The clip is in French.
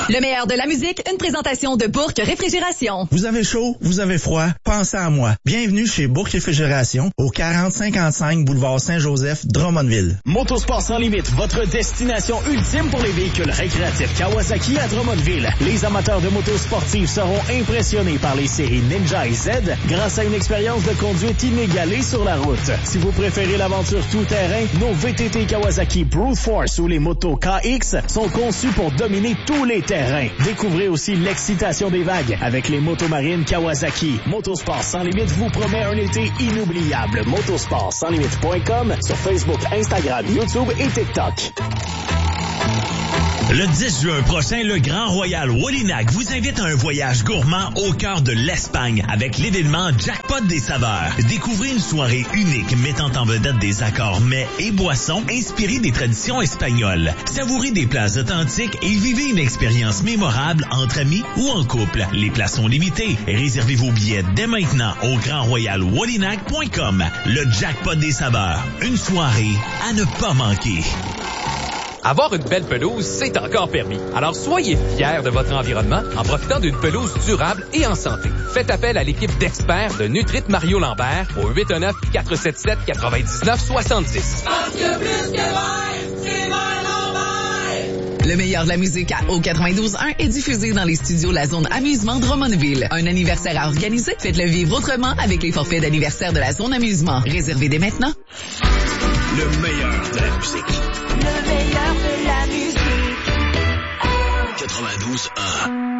Le meilleur de la musique, une présentation de Bourque Réfrigération. Vous avez chaud, vous avez froid, pensez à moi. Bienvenue chez Bourque Réfrigération, au 4055 boulevard Saint-Joseph, Drummondville. Motosport sans limite, votre destination ultime pour les véhicules récréatifs Kawasaki à Drummondville. Les amateurs de motos sportives seront impressionnés par les séries Ninja et Z grâce à une expérience de conduite inégalée sur la route. Si vous préférez l'aventure tout-terrain, nos VTT Kawasaki Brute Force ou les motos KX sont conçus pour dominer tous les terrains. Découvrez aussi l'excitation des vagues avec les motomarines Kawasaki. Motosport sans limite vous promet un été inoubliable. Motosport-sans-limite.com sur Facebook, Instagram, YouTube et TikTok. Le 10 juin prochain, le Grand Royal Wallinac vous invite à un voyage gourmand au cœur de l'Espagne avec l'événement Jackpot des saveurs. Découvrez une soirée unique mettant en vedette des accords mets et boissons inspirés des traditions espagnoles. Savourez des plats authentiques et vivez une expérience mémorable entre amis ou en couple. Les places sont limitées. Réservez vos billets dès maintenant au grandroyalwallinac.com. Le Jackpot des saveurs. Une soirée à ne pas manquer. Avoir une belle pelouse, c'est encore permis. Alors soyez fiers de votre environnement en profitant d'une pelouse durable et en santé. Faites appel à l'équipe d'experts de Nutrit Mario Lambert au 819-477-9970. Parce que plus que vert, c'est vert Lambert! Le meilleur de la musique à O92.1 est diffusé dans les studios La Zone Amusement Drummondville. Un anniversaire à organiser? Faites-le vivre autrement avec les forfaits d'anniversaire de la Zone Amusement. Réservez dès maintenant. Le meilleur de la musique. Le meilleur de la musique. 92.1